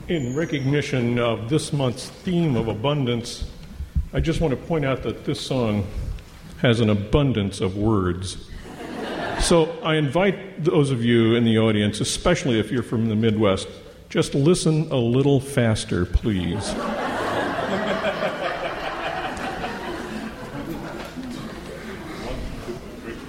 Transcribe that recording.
In recognition of this month's theme of abundance, I just want to point out that this song has an abundance of words. So I invite those of you in the audience, especially if you're from the Midwest, just listen a little faster, please.